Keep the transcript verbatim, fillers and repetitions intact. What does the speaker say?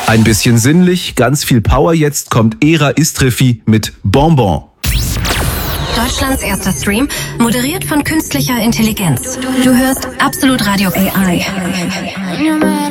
Ein bisschen sinnlich, ganz viel Power. Jetzt kommt Era Istrefi mit Bonbon. Deutschlands erster Stream, moderiert von künstlicher Intelligenz. Du hörst Absolut Radio A I.